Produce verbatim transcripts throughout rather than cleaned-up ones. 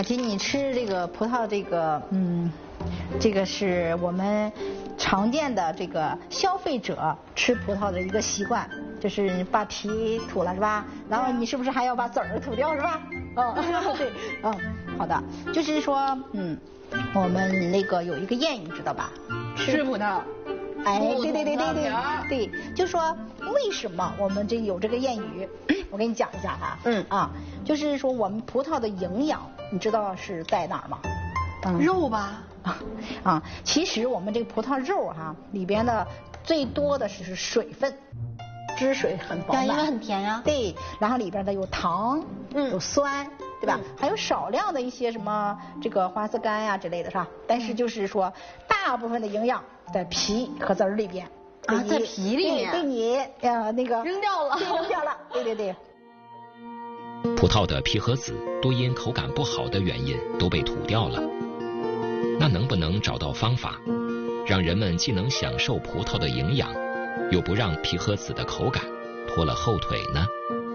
其实你吃这个葡萄，这个嗯，这个是我们常见的这个消费者吃葡萄的一个习惯，就是把皮吐了是吧？然后你是不是还要把籽儿吐掉是吧？嗯，对，嗯，好的，就是说，嗯，我们那个有一个谚语知道吧？ 吃葡萄。 哎，对对对对对对，就说为什么我们这有这个谚语，我给你讲一下哈。嗯啊，就是说我们葡萄的营养，你知道是在哪儿吗？ 嗯、肉吧。 啊，其实我们这个葡萄肉哈、啊、里边的最多的是水分，汁水很饱满， 因为很甜呀、啊。 对，然后里边的有糖，嗯，有酸。对吧？还有少量的一些什么这个花色苷呀之类的，是吧？但是就是说，大部分的营养在皮和籽儿里边啊，在皮里面， 被你呃那个扔掉了， 扔掉了。对对对。 葡萄的皮和籽多因口感不好的原因都被吐掉了，那能不能找到方法，让人们既能享受葡萄的营养，又不让皮和籽的口感拖了后腿呢？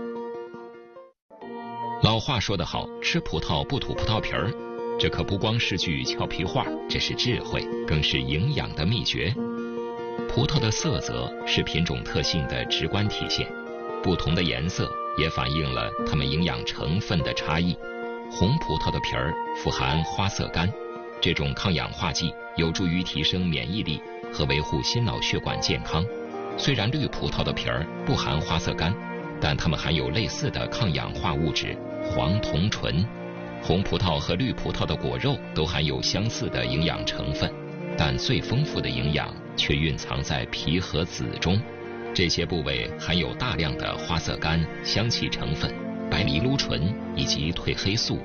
老话说得好，吃葡萄不吐葡萄皮儿，这可不光是句俏皮话，这是智慧，更是营养的秘诀。葡萄的色泽是品种特性的直观体现，不同的颜色也反映了它们营养成分的差异。红葡萄的皮儿富含花色苷，这种抗氧化剂有助于提升免疫力和维护心脑血管健康。虽然绿葡萄的皮儿不含花色苷，但它们含有类似的抗氧化物质黄酮醇。红葡萄和绿葡萄的果肉都含有相似的营养成分，但最丰富的营养却蕴藏在皮和籽中。这些部位含有大量的花色苷、香气成分、白藜芦醇以及褪黑素